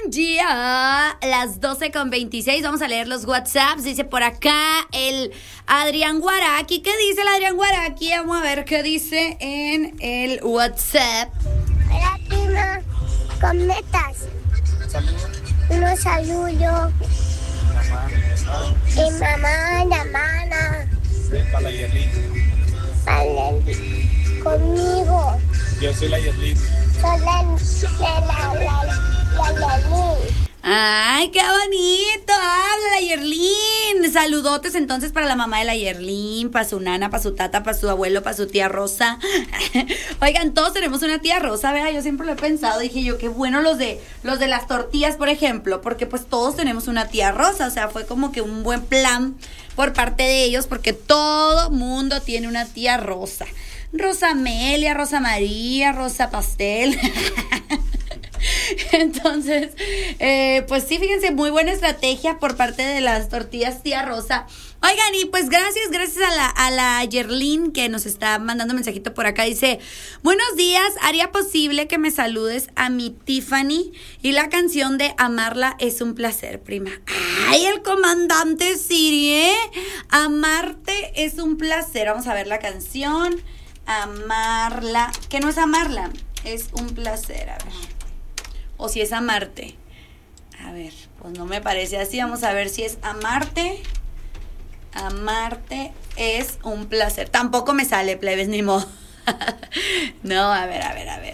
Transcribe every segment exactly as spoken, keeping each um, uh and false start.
buen día. Las doce con veintiséis. Vamos a leer los WhatsApps. Dice por acá el Adrián Guaraki. ¿Qué dice el Adrián Guaraki? Vamos a ver qué dice en el WhatsApp. Hola, prima. ¿Cómo estás? Unos saludos. Y mamá, la hermana. Para la Yerlin. Conmigo. Yo soy la Yerlin. Soy la, la, la, la, la, la Yerlin. ¡Ay, qué bonito! ¡Habla la Yerlin! Saludotes entonces para la mamá de la Yerlin, para su nana, para su tata, para su abuelo, para su tía Rosa. Oigan, todos tenemos una tía Rosa, ¿verdad? Yo siempre lo he pensado. Dije yo, qué bueno los de los de las tortillas, por ejemplo, porque pues todos tenemos una tía Rosa. O sea, fue como que un buen plan por parte de ellos, porque todo mundo tiene una tía Rosa. Rosa Amelia, Rosa María, Rosa Pastel. Entonces, eh, pues sí, fíjense, muy buena estrategia por parte de las tortillas tía Rosa. Oigan, y pues gracias, gracias a la, a la Yerlin que nos está mandando un mensajito por acá. Dice, buenos días, haría posible que me saludes a mi Tiffany y la canción de Amarla es un placer, prima. Ay, el comandante Siri, ¿eh? Amarte es un placer. Vamos a ver la canción. Amarla, que no es amarla, es un placer, a ver. O si es amarte. A ver, pues no me parece así. Vamos a ver si es amarte. Amarte es un placer. Tampoco me sale, plebes, ni modo. No, a ver, a ver, a ver.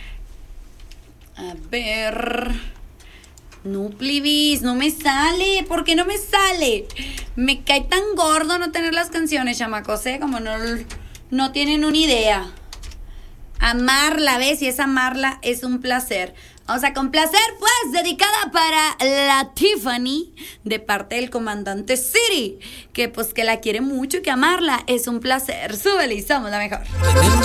A ver. No, plebis, no me sale. ¿Por qué no me sale? Me cae tan gordo no tener las canciones, chamacos, ¿eh? Como no, no tienen una idea. Amarla, ¿ves? Si es amarla, es un placer. Vamos a complacer, pues, dedicada para la Tiffany, de parte del comandante Siri, que pues que la quiere mucho y que amarla es un placer. Súbele y somos la mejor.